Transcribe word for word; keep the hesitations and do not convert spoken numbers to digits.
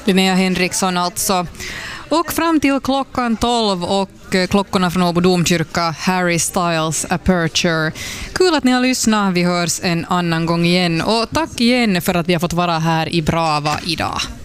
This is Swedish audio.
Linnea Henriksson alltså. Och fram till klockan tolv och klockorna från Åbo domkyrka, Harry Styles Aperture. Kul att ni har lyssnat. Vi hörs en annan gång igen. Och tack igen för att vi har fått vara här i Brava idag.